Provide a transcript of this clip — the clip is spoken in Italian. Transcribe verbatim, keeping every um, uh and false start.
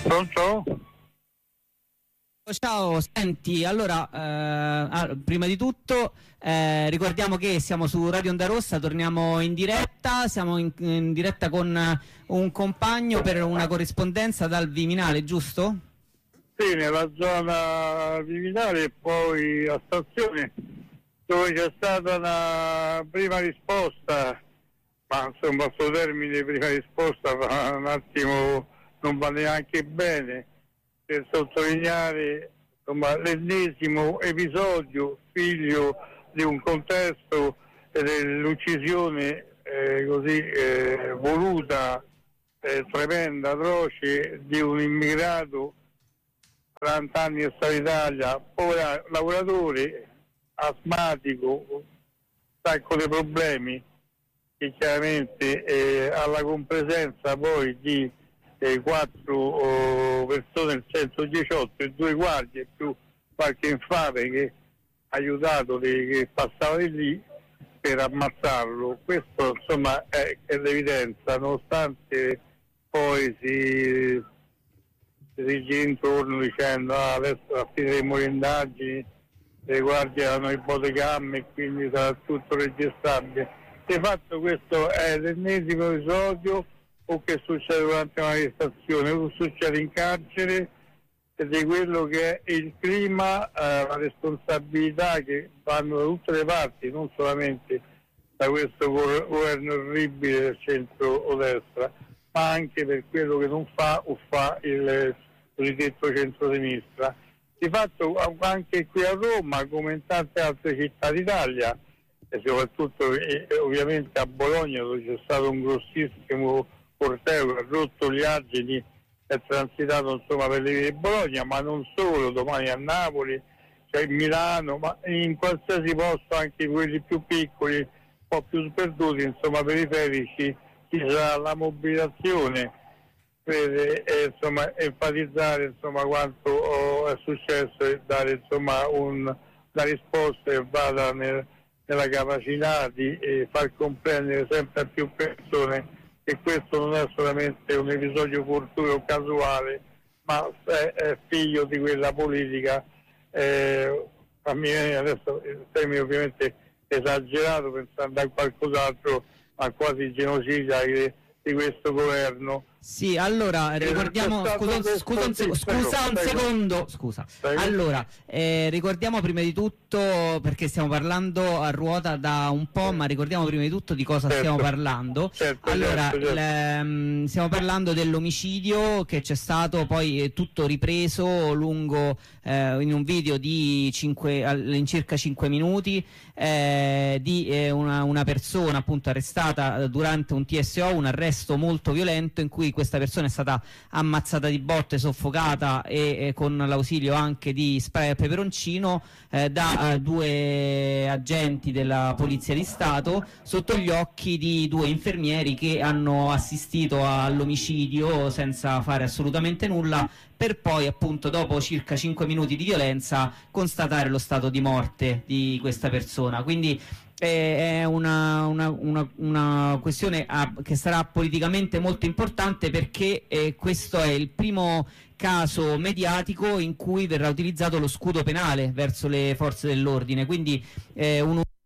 Pronto? Ciao, senti, allora, eh, prima di tutto eh, ricordiamo che siamo su Radio Onda Rossa, torniamo in diretta, siamo in, in diretta con un compagno per una corrispondenza dal Viminale, giusto? Sì, nella zona Viminale e poi a stazione, dove c'è stata una prima risposta, ma insomma a suo termine prima risposta va un attimo, non va neanche bene, per sottolineare insomma, l'ennesimo episodio figlio di un contesto dell'uccisione eh, così eh, voluta, eh, tremenda, atroce di un immigrato quaranta anni che sta in Italia, ora lavoratore asmatico, sacco di problemi, che chiaramente eh, alla compresenza poi di eh, quattro oh, persone del centodiciotto e due guardie più qualche infame che ha aiutato di, che passava di lì per ammazzarlo. Questo insomma è, è l'evidenza, nonostante poi si si gira intorno dicendo ah, adesso affidremo le indagini, le guardie hanno i bodycam e quindi sarà tutto registrabile. Di fatto questo è l'ennesimo episodio o che succede durante una manifestazione o succede in carcere, ed è quello che è il clima, eh, la responsabilità che vanno da tutte le parti, non solamente da questo governo orribile del centro-destra, ma anche per quello che non fa o fa il cosiddetto centro-sinistra. Di fatto anche qui a Roma, come in tante altre città d'Italia, e soprattutto e ovviamente a Bologna, dove c'è stato un grossissimo corteo che ha rotto gli argini, è transitato insomma per le vie di Bologna, ma non solo, domani a Napoli, cioè in Milano, ma in qualsiasi posto, anche quelli più piccoli, un po' più sperduti, insomma periferici, ci sarà la mobilitazione per eh, insomma, enfatizzare insomma, quanto oh, è successo e dare insomma, un, una risposta che vada nel, nella capacità di eh, far comprendere sempre a più persone che questo non è solamente un episodio fortuito o casuale, ma è, è figlio di quella politica, eh, a me adesso il termine ovviamente esagerato pensando a qualcos'altro, ma quasi genocida di, di questo governo. Sì, allora ricordiamo, scusa, scusa, un, sec- scusa un secondo, scusa. Allora, eh, ricordiamo prima di tutto, perché stiamo parlando a ruota da un po', ma ricordiamo prima di tutto di cosa certo. stiamo parlando. Certo, allora, certo, certo. Le, stiamo parlando dell'omicidio che c'è stato poi eh, tutto ripreso lungo eh, in un video di cinque, all'incirca cinque minuti eh, di eh, una, una persona appunto arrestata durante un T S O, un arresto molto violento in cui questa persona è stata ammazzata di botte, soffocata e, e con l'ausilio anche di spray al peperoncino eh, da eh, due agenti della Polizia di Stato sotto gli occhi di due infermieri che hanno assistito all'omicidio senza fare assolutamente nulla, per poi appunto dopo circa cinque minuti di violenza constatare lo stato di morte di questa persona. Quindi è una, una, una, una questione a, che sarà politicamente molto importante, perché eh, questo è il primo caso mediatico in cui verrà utilizzato lo scudo penale verso le forze dell'ordine, quindi eh, uno